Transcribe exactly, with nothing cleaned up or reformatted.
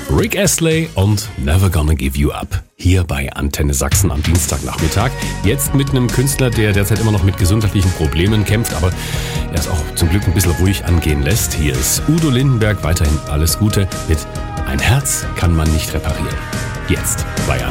Rick Astley und Never Gonna Give You Up. Hier bei Antenne Sachsen am Dienstagnachmittag. Jetzt mit einem Künstler, der derzeit immer noch mit gesundheitlichen Problemen kämpft, aber er es auch zum Glück ein bisschen ruhig angehen lässt. Hier ist Udo Lindenberg, weiterhin alles Gute mit Ein Herz kann man nicht reparieren. Jetzt bei